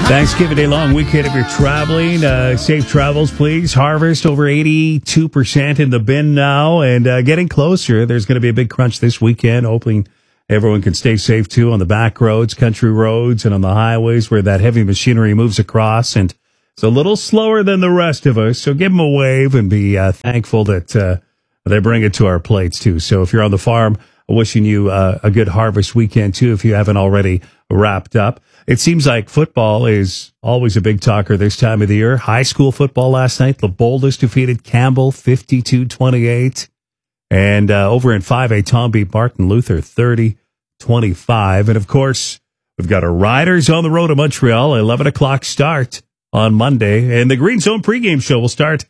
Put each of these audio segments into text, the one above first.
Thanksgiving Day long weekend if you're traveling. Safe travels, please. Harvest over 82% in the bin now and getting closer. There's going to be a big crunch this weekend. Hoping everyone can stay safe, too, on the back roads, country roads, and on the highways where that heavy machinery moves across. And it's a little slower than the rest of us, so give them a wave and be thankful that they bring it to our plates, too. So if you're on the farm, wishing you a good harvest weekend, too, if you haven't already wrapped up. It seems like football is always a big talker this time of the year. High school football last night, the Boldest defeated Campbell 52-28. And over in 5A, Tom beat Martin Luther 30-25. And, of course, we've got our Riders on the road to Montreal, 11 o'clock start on Monday. And the Green Zone pregame show will start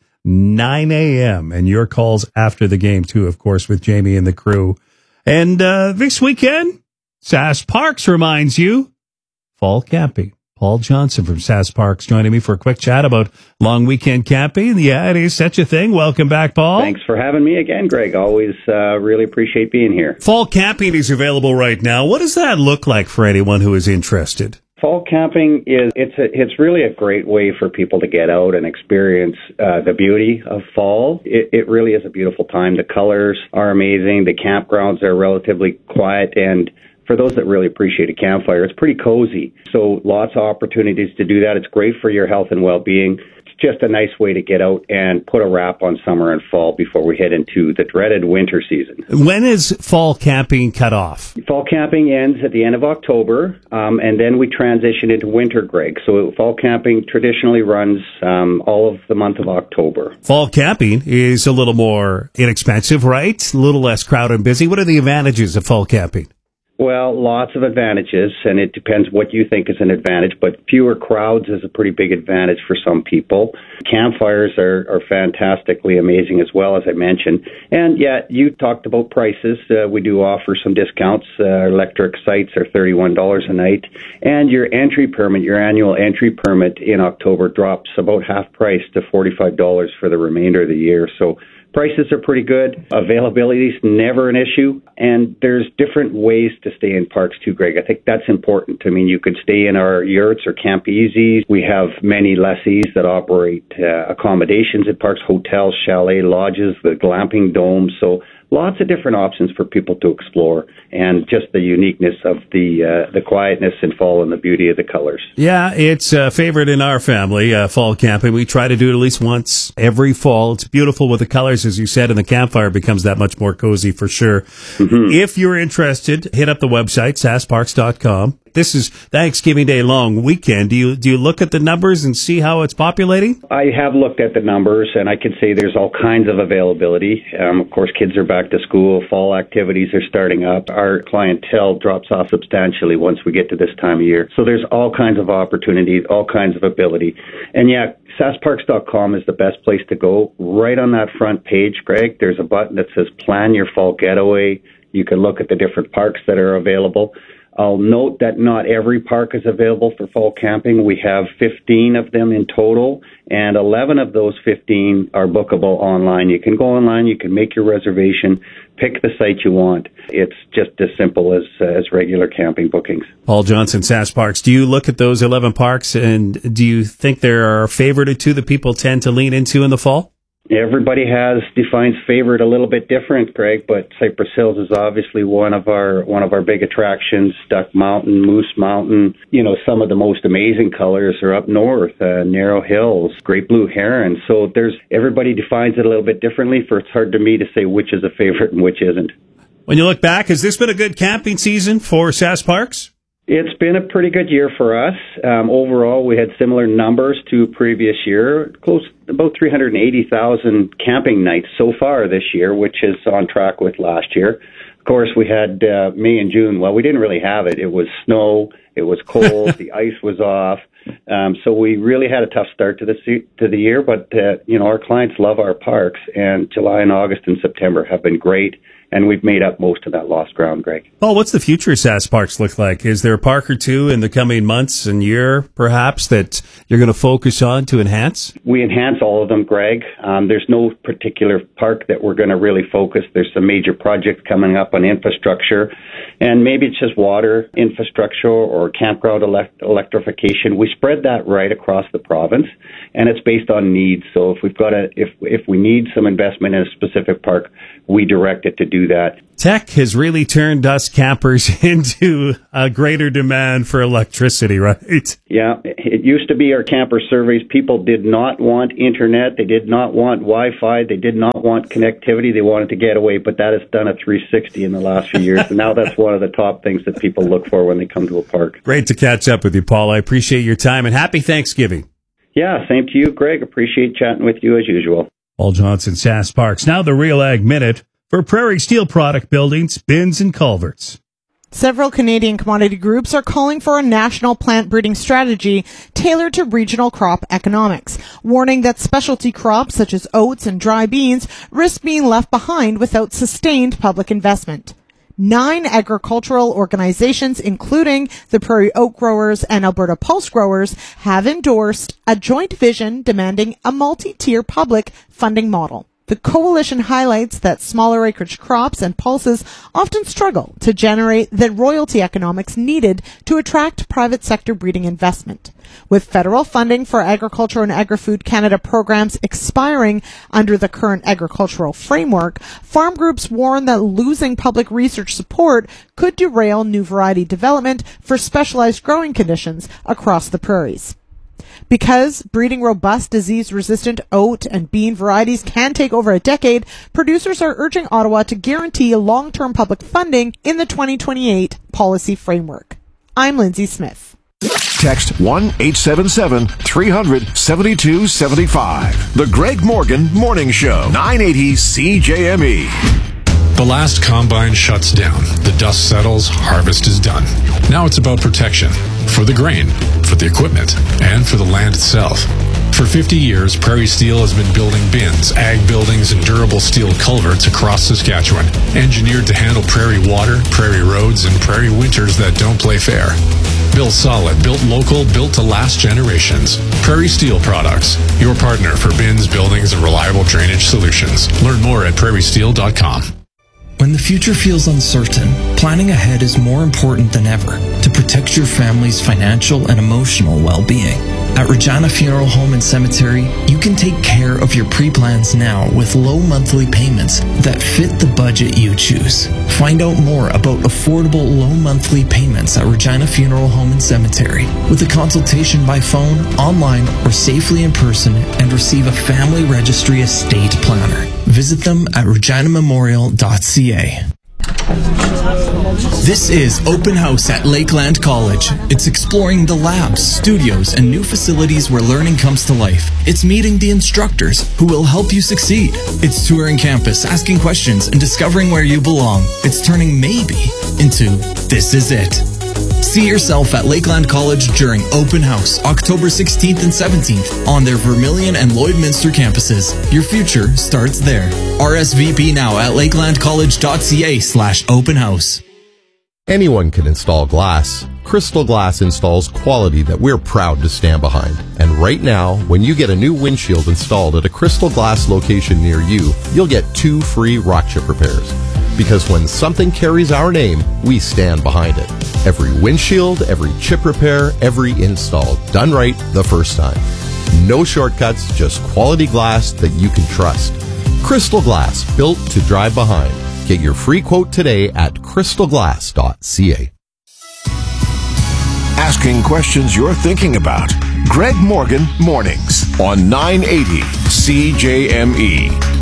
9 a.m. And your calls after the game, too, of course, with Jamie and the crew. And this weekend, Sask Parks reminds you, fall camping. Paul Johnson from Sask Parks joining me for a quick chat about long weekend camping. Yeah, it is such a thing. Welcome back, Paul. Thanks for having me again, Greg. Always really appreciate being here. Fall camping is available right now. What does that look like for anyone who is interested? Fall camping it's really a great way for people to get out and experience the beauty of fall. It really is a beautiful time. The colors are amazing. The campgrounds are relatively quiet, and for those that really appreciate a campfire, it's pretty cozy. So lots of opportunities to do that. It's great for your health and well-being. It's just a nice way to get out and put a wrap on summer and fall before we head into the dreaded winter season. When is fall camping cut off? Fall camping ends at the end of October, and then we transition into winter, Greg. So fall camping traditionally runs all of the month of October. Fall camping is a little more inexpensive, right? A little less crowded and busy. What are the advantages of fall camping? Well, lots of advantages, and it depends what you think is an advantage, but fewer crowds is a pretty big advantage for some people. Campfires are fantastically amazing as well, as I mentioned. And yeah, you talked about prices. We do offer some discounts. Electric sites are $31 a night, and your entry permit, your annual entry permit in October drops about half price to $45 for the remainder of the year. So prices are pretty good. Availability is never an issue. And there's different ways to stay in parks too, Greg. I think that's important. I mean, you could stay in our yurts or camp easies. We have many lessees that operate accommodations at parks, hotels, chalet lodges, the glamping domes. So lots of different options for people to explore, and just the uniqueness of the quietness in fall and the beauty of the colors. Yeah, it's a favorite in our family, fall camping. We try to do it at least once every fall. It's beautiful with the colors, as you said, and the campfire becomes that much more cozy for sure. Mm-hmm. If you're interested, hit up the website, saskparks.com. This is Thanksgiving Day long weekend. Do you look at the numbers and see how it's populating? I have looked at the numbers, and I can say there's all kinds of availability. Of course, kids are back to school. Fall activities are starting up. Our clientele drops off substantially once we get to this time of year. So there's all kinds of opportunities, all kinds of ability. And yeah, saskparks.com is the best place to go. Right on that front page, Greg, there's a button that says Plan Your Fall Getaway. You can look at the different parks that are available. I'll note that not every park is available for fall camping. We have 15 of them in total, and 11 of those 15 are bookable online. You can go online, you can make your reservation, pick the site you want. It's just as simple as regular camping bookings. Paul Johnson, Sask Parks. Do you look at those 11 parks, and do you think there are a favorite or two that people tend to lean into in the fall? Everybody defines favorite a little bit different, Greg, but Cypress Hills is obviously one of our big attractions. Duck Mountain, Moose Mountain, some of the most amazing colors are up north, Narrow Hills, Great Blue Heron. So everybody defines it a little bit differently. It's hard to me to say which is a favorite and which isn't. When you look back, has this been a good camping season for Sask Parks? It's been a pretty good year for us. Overall, we had similar numbers to previous year, about 380,000 camping nights so far this year, which is on track with last year. Of course, we had May and June. Well, we didn't really have it. It was snow. It was cold. The ice was off. So we really had a tough start to the year. But our clients love our parks, and July and August and September have been great. and we've made up most of that lost ground, Greg. Oh, what's the future of SAS Parks look like? Is there a park or two in the coming months and year, perhaps, that you're going to focus on to enhance? We enhance all of them, Greg. There's no particular park that we're going to really focus. There's some major projects coming up on infrastructure, and maybe it's just water infrastructure or campground electrification. We spread that right across the province, and it's based on needs. So if we've got if we need some investment in a specific park, we direct it to do that. Tech has really turned us campers into a greater demand for electricity, right? Yeah, it used to be our camper surveys. People did not want internet. They did not want Wi-Fi. They did not want connectivity. They wanted to get away, but that has done a 360 in the last few years. And now that's one of the top things that people look for when they come to a park. Great to catch up with you, Paul. I appreciate your time, and happy Thanksgiving. Yeah, same to you, Greg. Appreciate chatting with you as usual. Paul Johnson, SAS Parks. Now the Real Ag Minute for Prairie Steel product buildings, bins, and culverts. Several Canadian commodity groups are calling for a national plant breeding strategy tailored to regional crop economics, warning that specialty crops such as oats and dry beans risk being left behind without sustained public investment. 9 agricultural organizations, including the Prairie Oak Growers and Alberta Pulse Growers, have endorsed a joint vision demanding a multi-tier public funding model. The coalition highlights that smaller acreage crops and pulses often struggle to generate the royalty economics needed to attract private sector breeding investment. With federal funding for Agriculture and Agri-Food Canada programs expiring under the current agricultural framework, farm groups warn that losing public research support could derail new variety development for specialized growing conditions across the prairies. Because breeding robust disease-resistant oat and bean varieties can take over a decade, producers are urging Ottawa to guarantee long-term public funding in the 2028 policy framework. I'm Lindsay Smith. Text 1-877-300-7275. The Greg Morgan Morning Show, 980 CJME. The last combine shuts down. The dust settles. Harvest is done. Now it's about protection. For the grain, for the equipment, and for the land itself. For 50 years, Prairie Steel has been building bins, ag buildings, and durable steel culverts across Saskatchewan, engineered to handle prairie water, prairie roads, and prairie winters that don't play fair. Built solid, built local, built to last generations. Prairie Steel Products, your partner for bins, buildings, and reliable drainage solutions. Learn more at prairiesteel.com. When the future feels uncertain, planning ahead is more important than ever to protect your family's financial and emotional well-being. At Regina Funeral Home and Cemetery, you can take care of your pre-plans now with low monthly payments that fit the budget you choose. Find out more about affordable low monthly payments at Regina Funeral Home and Cemetery with a consultation by phone, online, or safely in person, and receive a family registry estate planner. Visit them at reginamemorial.ca. This is Open House at Lakeland College. It's exploring the labs, studios, and new facilities where learning comes to life. It's meeting the instructors who will help you succeed. It's touring campus, asking questions, and discovering where you belong. It's turning maybe into this is it. See yourself at Lakeland College during Open House, October 16th and 17th on their Vermilion and Lloydminster campuses. Your future starts there. RSVP now at lakelandcollege.ca/open house. Anyone can install glass. Crystal Glass installs quality that we're proud to stand behind. And right now, when you get a new windshield installed at a Crystal Glass location near you, you'll get 2 free rock chip repairs. Because when something carries our name, we stand behind it. Every windshield, every chip repair, every install, done right the first time. No shortcuts, just quality glass that you can trust. Crystal Glass, built to drive behind. Get your free quote today at crystalglass.ca. Asking questions you're thinking about. Greg Morgan Mornings on 980 CJME.